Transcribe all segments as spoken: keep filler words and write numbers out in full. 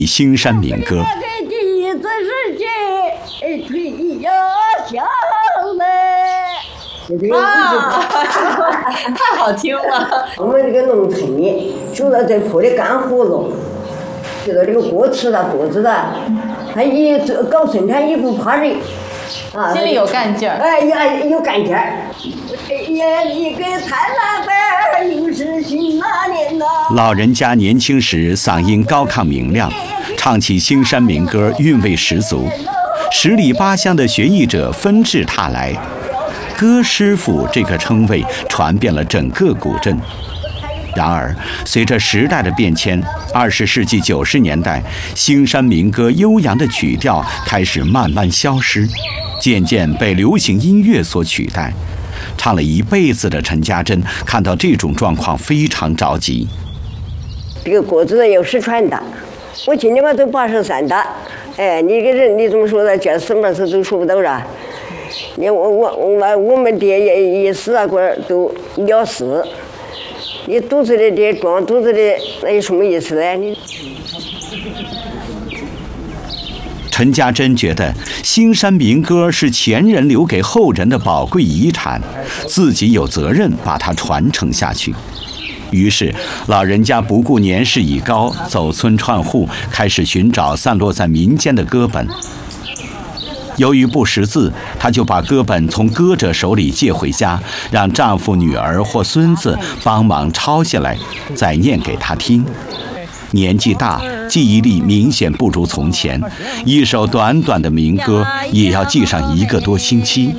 兴山民歌。 啊，太好听了！ 我们这个农村里，就到这坡的干葫芦，就到这个锅吃的锅子的，他一搞生产一不怕人， 啊，心里有干劲儿。 哎呀，有干劲儿。眼里个贪婪白，又是新那年呐。 老人家年轻时嗓音高亢明亮，唱起兴山民歌韵味十足，十里八乡的学艺者纷至沓来。歌师傅这个称谓传遍了整个古镇。然而，随着时代的变迁，二十世纪九十年代，兴山民歌悠扬的曲调开始慢慢消失，渐渐被流行音乐所取代。唱了一辈子的陈家珍看到这种状况非常着急。 这个锅子要失传的，我今年我都八十三的，哎，你个人你怎么说的？这什么事都说不到了。你我我我我们爹也一死啊，过都要死。你肚子里的装肚子里，那有什么意思呢？你。 陈家珍觉得兴山民歌是前人留给后人的宝贵遗产，自己有责任把它传承下去。于是，老人家不顾年事已高，走村串户，开始寻找散落在民间的歌本。由于不识字，她就把歌本从歌者手里借回家，让丈夫、女儿或孙子帮忙抄下来，再念给她听。年纪大，记忆力明显不如从前，一首短短的民歌也要记上一个多星期。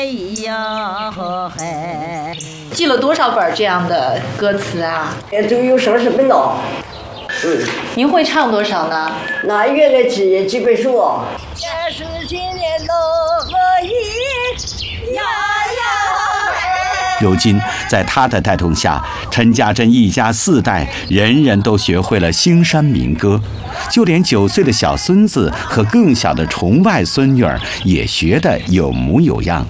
记了多少本这样的歌词啊？ 都有上十本了。 嗯，您会唱多少呢？ 那原来几几本书啊？ 如今，在他的带动下，陈家珍一家四代人人都学会了兴山民歌，就连九岁的小孙子和更小的重外孙女儿也学得有模有样。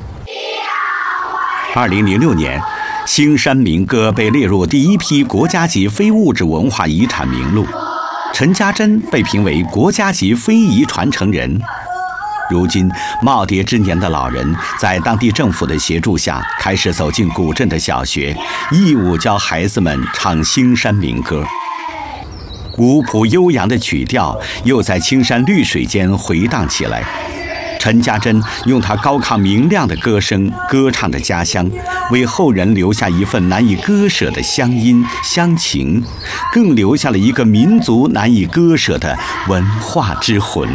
二零零六年，兴山民歌被列入第一批国家级非物质文化遗产名录，陈家珍被评为国家级非遗传承人。如今，耄耋之年的老人在当地政府的协助下，开始走进古镇的小学，义务教孩子们唱兴山民歌。古朴悠扬的曲调又在青山绿水间回荡起来。陈家珍用她高亢明亮的歌声歌唱着家乡，为后人留下一份难以割舍的乡音乡情，更留下了一个民族难以割舍的文化之魂。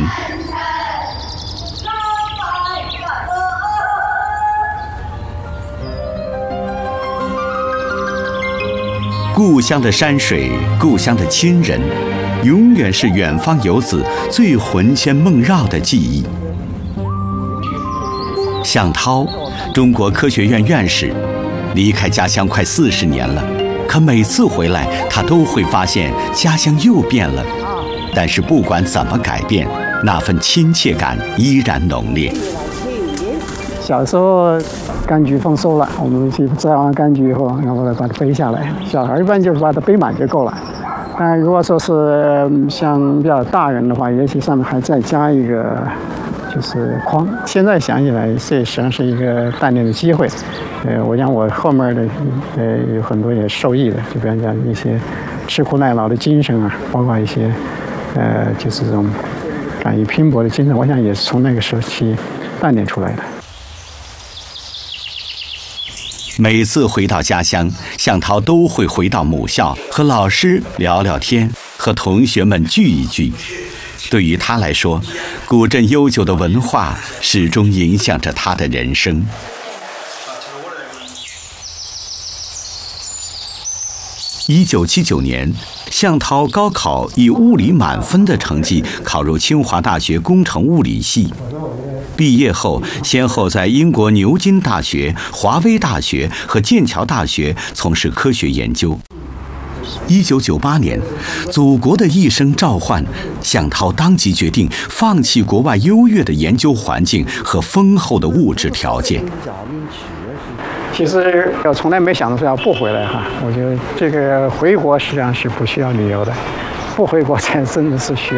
故乡的山水，故乡的亲人，永远是远方游子最魂牵梦绕的记忆。向涛，中国科学院院士，离开家乡快四十年了，可每次回来，他都会发现家乡又变了。但是不管怎么改变，那份亲切感依然浓烈。 小时候柑橘丰收了，我们去摘完柑橘以后，然后把它背下来。小孩一般就是把它背满就够了。但如果说是像比较大人的话，也许上面还再加一个就是筐。现在想起来，这实际上是一个锻炼的机会。呃，我想我后面的呃有很多也受益的，就比方讲一些吃苦耐劳的精神啊，包括一些呃就是这种敢于拼搏的精神，我想也是从那个时期锻炼出来的。 每次回到家乡，向涛都会回到母校，和老师聊聊天，和同学们聚一聚。对于他来说，古镇悠久的文化始终影响着他的人生。一九七九年，向涛高考以物理满分的成绩考入清华大学工程物理系。毕业后，先后在英国牛津大学、华威大学和剑桥大学从事科学研究。一九九八年，祖国的一声召唤，向涛当即决定放弃国外优越的研究环境和丰厚的物质条件。 其实我从来没想到说要不回来哈，我觉得这个回国实际上是不需要理由的。 不回国才真的是学。